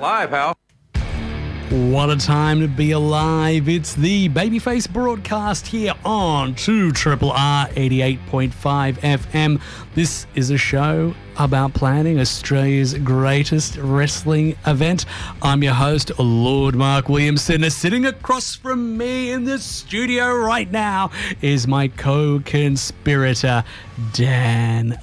Live, pal. What a time to be alive. It's the Babyface broadcast here on 2RRR 88.5 FM. This is a show about planning Australia's greatest wrestling event. I'm your host, Lord Mark Williamson. Sitting across from me in the studio right now is my co-conspirator, Dan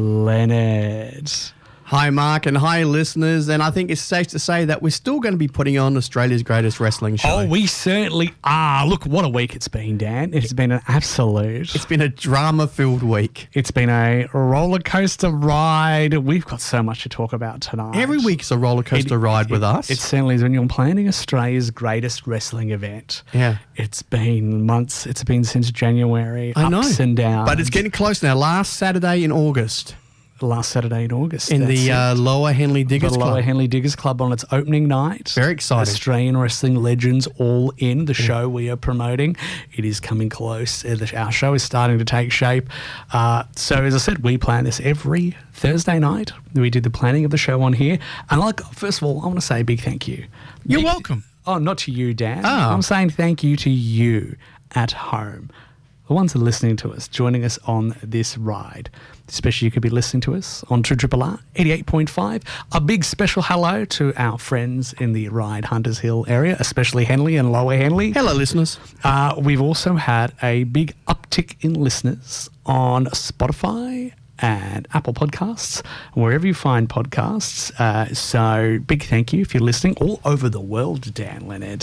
Leonard. Hi, Mark, and hi, listeners. And I think it's safe to say that we're still going to be putting on Australia's greatest wrestling show. Oh, we certainly are. Look, what a week it's been, Dan. It's been an absolute... It's been a drama-filled week. It's been a roller coaster ride. We've got so much to talk about tonight. Every week's a roller coaster ride with us. It certainly is when you're planning Australia's greatest wrestling event. Yeah. It's been months. It's been since January. I know. Ups and downs. But it's getting close now. Last Saturday in August. Last Saturday in August. In the Lower Henley Diggers Club. The Lower Henley Diggers Club on its opening night. Very exciting. Australian wrestling legends all in the show we are promoting. It is coming close. Our show is starting to take shape. So as I said, we plan this every Thursday night. We did the planning of the show on here. And first of all, I want to say a big thank you. You're welcome. Oh, not to you, Dan. Oh. I'm saying thank you to you at home. The ones that are listening to us, joining us on this ride. Especially you could be listening to us on 2RRR 88.5. A big special hello to our friends in the Ryde Hunters Hill area, especially Henley and Lower Henley. Hello, listeners. We've also had a big uptick in listeners on Spotify and Apple Podcasts, wherever you find podcasts. So big thank you if you're listening all over the world, Dan Leonard.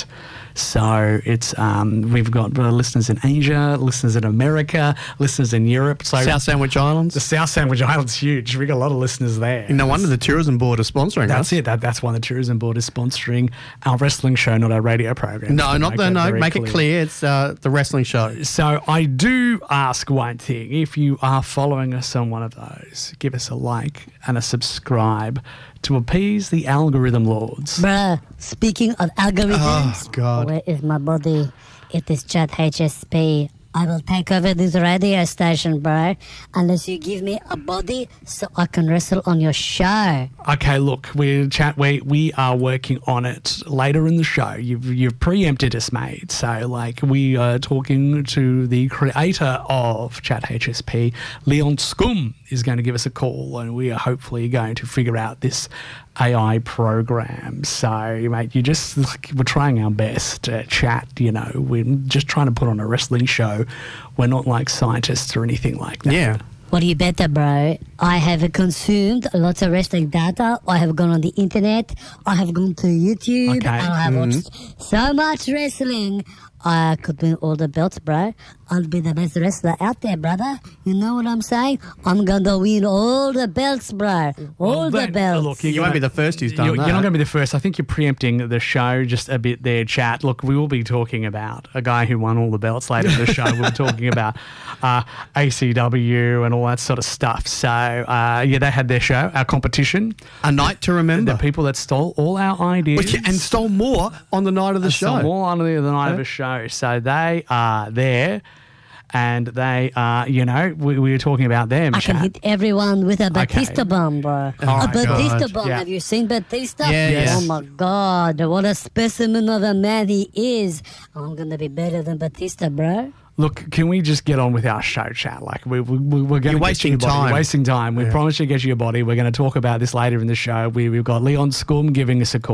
So it's we've got listeners in Asia, listeners in America, listeners in Europe. So South Sandwich Islands. The South Sandwich Islands huge. We've got a lot of listeners there. No wonder the tourism board is sponsoring That's us. it. That's why the tourism board is sponsoring our wrestling show, not our radio program. No, not the no. Make it clear. It's the wrestling show. So I do ask one thing. If you are following us on one of those, give us a like and a subscribe to appease the algorithm lords. Bruh, speaking of algorithms, Oh, God. where is my body? It is Chat HSP. I will take over this radio station, bro, unless you give me a body so I can wrestle on your show. Okay, look, we are working on it later in the show. You've preempted us, mate. So, we are talking to the creator of Chat HSP, Leon Scum, is going to give us a call, and we are hopefully going to figure out this AI program. So, mate, we're trying our best at Chat. We're just trying to put on a wrestling show. We're not like scientists or anything like that. Yeah. What do you better, bro? I have consumed lots of wrestling data. I have gone on the internet. I have gone to YouTube. Okay. And I have watched so much wrestling. I could win all the belts, bro. I'll be the best wrestler out there, brother. You know what I'm saying? I'm going to win all the belts, bro. All the belts. Look, You won't be the first who's done You're that. not going to be the first. I think you're preempting the show just a bit there, Chat. Look, we will be talking about a guy who won all the belts later in the show. We'll be talking about ACW and all that sort of stuff. So, they had their show, our competition. A night to remember. The people that stole all our ideas. And stole more on the night of the show. Stole more on the night of a show. So they are there. And they are, we were talking about them. I can hit everyone with a Batista bomb, bro. Oh my a Batista God. bomb. Yeah. Have you seen Batista? Yeah, yes. Oh my God, what a specimen of a man he is. I'm going to be better than Batista, bro. Look, can we just get on with our show, Chat? We're going to You're wasting time. You're wasting time. We promised to get you your body. We're going to talk about this later in the show. We've got Leon Scum giving us a call.